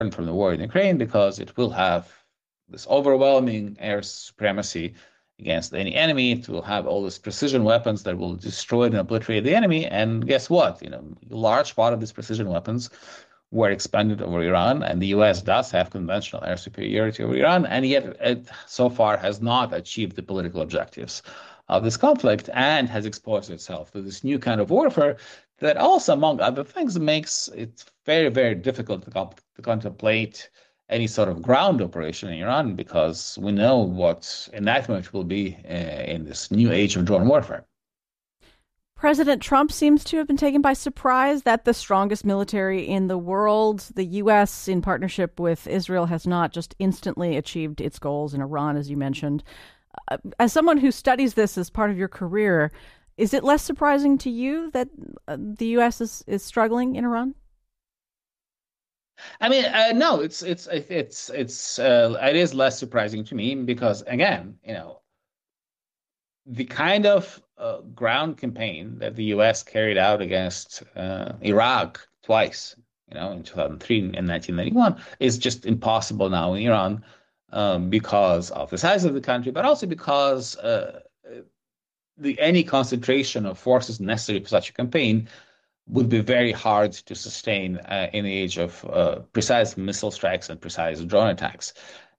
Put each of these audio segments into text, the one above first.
from the war in Ukraine because it will have this overwhelming air supremacy against any enemy. It will have all these precision weapons that will destroy and obliterate the enemy. And guess what? A large part of these precision weapons were expended over Iran, and the U.S. does have conventional air superiority over Iran, and yet it so far has not achieved the political objectives of this conflict and has exposed itself to this new kind of warfare that also, among other things, makes it very, very difficult to contemplate any sort of ground operation in Iran because we know what a nightmare it will be in this new age of drone warfare. President Trump seems to have been taken by surprise that the strongest military in the world, the U.S., in partnership with Israel, has not just instantly achieved its goals in Iran, as you mentioned. As someone who studies this as part of your career, is it less surprising to you that the U.S. is struggling in Iran? I mean, no, it is less surprising to me because again, the kind of ground campaign that the U.S. carried out against Iraq twice, in 2003 and 1991, is just impossible now in Iran because of the size of the country, but also because any concentration of forces necessary for such a campaign would be very hard to sustain in the age of precise missile strikes and precise drone attacks.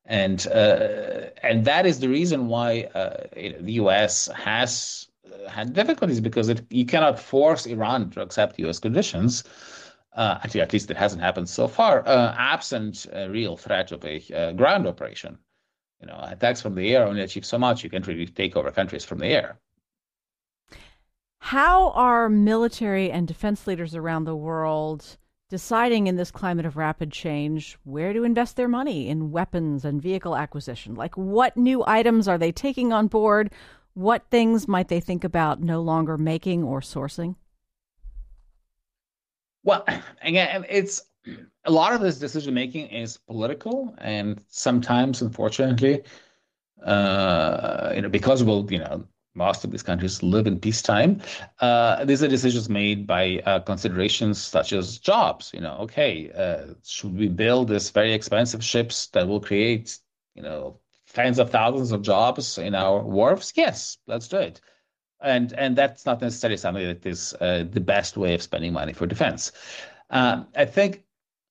And that is the reason why the U.S. has had difficulties because you cannot force Iran to accept U.S. conditions. Actually, at least it hasn't happened so far, absent a real threat of a ground operation. Attacks from the air only achieve so much. You can't really take over countries from the air. How are military and defense leaders around the world deciding in this climate of rapid change where to invest their money in weapons and vehicle acquisition? Like, what new items are they taking on board? What things might they think about no longer making or sourcing? Well, again, it's a lot of this decision making is political, and sometimes, unfortunately, because most of these countries live in peacetime. These are decisions made by considerations such as jobs. Should we build these very expensive ships that will create, tens of thousands of jobs in our wharves? Yes, let's do it. And that's not necessarily something that is the best way of spending money for defense. I think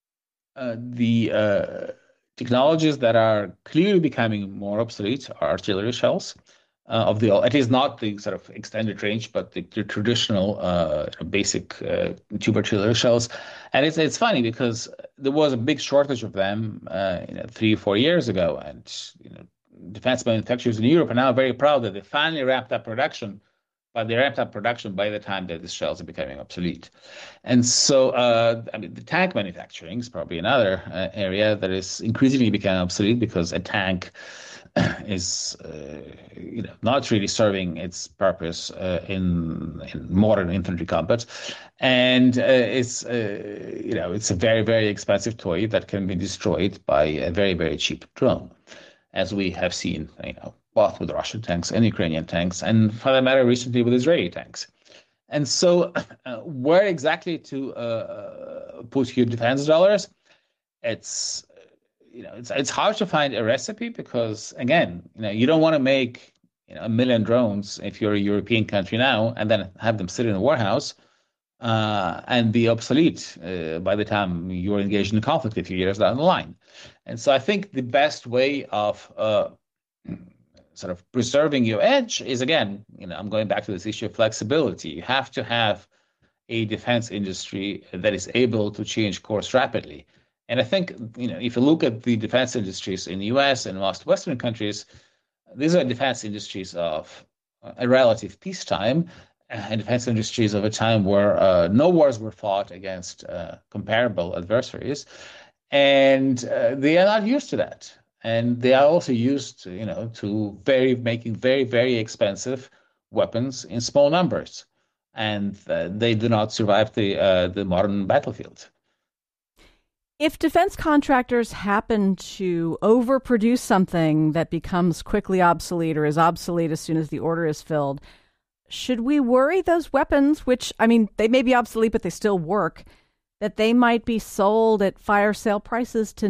the technologies that are clearly becoming more obsolete are artillery shells. It is not the sort of extended range, but the traditional basic tube artillery shells. And it's funny because there was a big shortage of them 3 or 4 years ago, and defense manufacturers in Europe are now very proud that they finally ramped up production. But they ramped up production by the time that these shells are becoming obsolete. And so, the tank manufacturing is probably another area that is increasingly becoming obsolete because a tank is not really serving its purpose in modern infantry combat, and it's a very, very expensive toy that can be destroyed by a very, very cheap drone, as we have seen both with Russian tanks and Ukrainian tanks, and for that matter recently with Israeli tanks. And so where exactly to put your defense dollars, it's it's hard to find a recipe because again, you don't want to make a million drones if you're a European country now and then have them sit in a warehouse and be obsolete by the time you're engaged in a conflict a few years down the line. And so I think the best way of sort of preserving your edge is, again, I'm going back to this issue of flexibility. You have to have a defense industry that is able to change course rapidly. And I think, if you look at the defense industries in the US and most Western countries, these are defense industries of a relative peacetime and defense industries of a time where no wars were fought against comparable adversaries. And they are not used to that. And they are also used, to making very, very expensive weapons in small numbers. And they do not survive the modern battlefield. If defense contractors happen to overproduce something that becomes quickly obsolete or is obsolete as soon as the order is filled, should we worry those weapons, which, they may be obsolete, but they still work, that they might be sold at fire sale prices to